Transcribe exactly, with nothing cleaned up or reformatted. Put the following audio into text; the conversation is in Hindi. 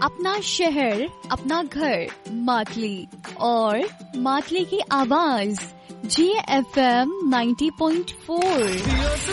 अपना शहर, अपना घर, मातली और मातली की आवाज जी F M ninety point four.